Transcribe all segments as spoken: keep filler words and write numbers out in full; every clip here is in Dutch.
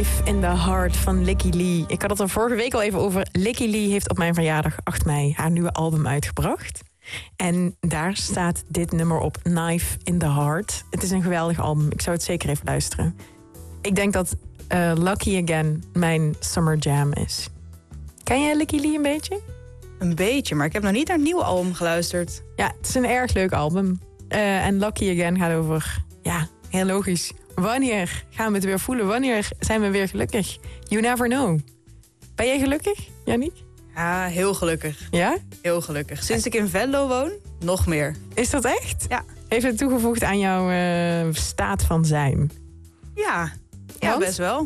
In the Heart van Lykke Li. Ik had het er vorige week al even over. Lykke Li heeft op mijn verjaardag acht mei haar nieuwe album uitgebracht. En daar staat dit nummer op, Knife in the Heart. Het is een geweldig album. Ik zou het zeker even luisteren. Ik denk dat uh, Lucky Again mijn summer jam is. Ken jij Lykke Li een beetje? Een beetje, maar ik heb nog niet naar het nieuwe album geluisterd. Ja, het is een erg leuk album. Uh, en Lucky Again gaat over, ja, heel logisch. Wanneer gaan we het weer voelen? Wanneer zijn we weer gelukkig? You never know. Ben jij gelukkig, Yannick? Ja, heel gelukkig. Ja? Heel gelukkig. Sinds ik in Venlo woon, nog meer. Is dat echt? Ja. Heeft het toegevoegd aan jouw uh, staat van zijn? Ja, ja Want? best wel.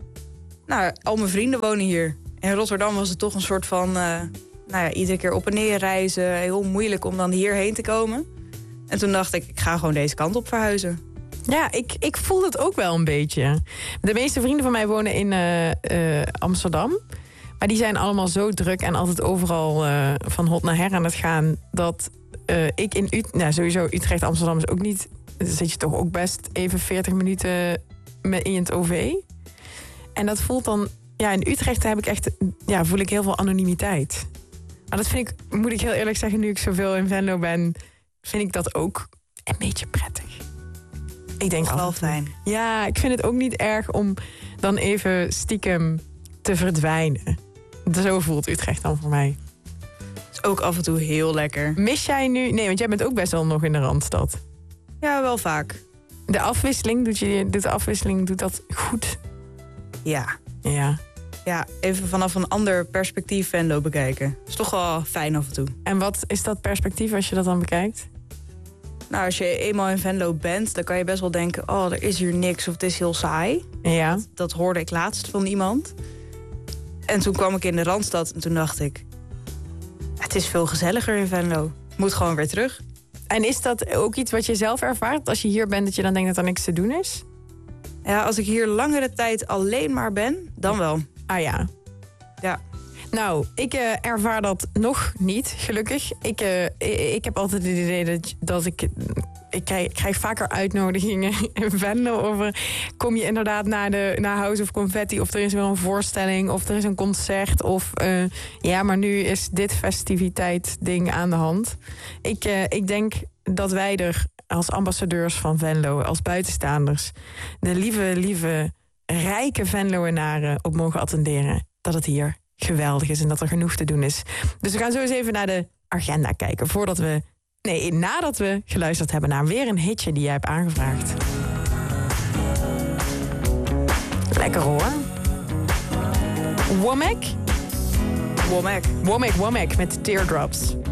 Nou, al mijn vrienden wonen hier. In Rotterdam was het toch een soort van... Uh, nou ja, iedere keer op en neer reizen. Heel moeilijk om dan hierheen te komen. En toen dacht ik, ik ga gewoon deze kant op verhuizen. Ja, ik, ik voel het ook wel een beetje. De meeste vrienden van mij wonen in uh, uh, Amsterdam. Maar die zijn allemaal zo druk en altijd overal uh, van hot naar her aan het gaan... dat uh, ik in Utrecht... Nou, sowieso Utrecht, Amsterdam is ook niet... Dan zit je toch ook best even veertig minuten in het O V. En dat voelt dan... Ja, in Utrecht heb ik echt, ja, voel ik heel veel anonimiteit. Maar dat vind ik, moet ik heel eerlijk zeggen... nu ik zoveel in Venlo ben, vind ik dat ook een beetje prettig. Ik denk wel fijn. Ja, ik vind het ook niet erg om dan even stiekem te verdwijnen. Zo voelt Utrecht dan voor mij. Het is ook af en toe heel lekker. Mis jij nu... Nee, want jij bent ook best wel nog in de Randstad. Ja, wel vaak. De afwisseling, doet, je, doet de afwisseling doet dat goed? Ja. Ja. Ja, even vanaf een ander perspectief Venlo bekijken. Dat is toch wel fijn af en toe. En wat is dat perspectief als je dat dan bekijkt? Nou, als je eenmaal in Venlo bent, dan kan je best wel denken... oh, er is hier niks of het is heel saai. Ja. Dat, dat hoorde ik laatst van iemand. En toen kwam ik in de Randstad en toen dacht ik... het is veel gezelliger in Venlo. Ik moet gewoon weer terug. En is dat ook iets wat je zelf ervaart? Als je hier bent, dat je dan denkt dat er niks te doen is? Ja, als ik hier langere tijd alleen maar ben, dan wel. Ah ja. Ja. Nou, ik uh, ervaar dat nog niet, gelukkig. Ik, uh, ik, ik heb altijd het idee dat, dat ik... Ik krijg, ik krijg vaker uitnodigingen in Venlo over... kom je inderdaad naar, de, naar House of Confetti... of er is weer een voorstelling, of er is een concert... of uh, ja, maar nu is dit festiviteit-ding aan de hand. Ik, uh, ik denk dat wij er als ambassadeurs van Venlo... als buitenstaanders... de lieve, lieve, rijke Venloenaren op mogen attenderen... dat het hier geweldig is en dat er genoeg te doen is. Dus we gaan zo eens even naar de agenda kijken... voordat we... Nee, nadat we geluisterd hebben naar weer een hitje die jij hebt aangevraagd. Lekker hoor. Womack? Womack. Womack, Womack met Teardrops.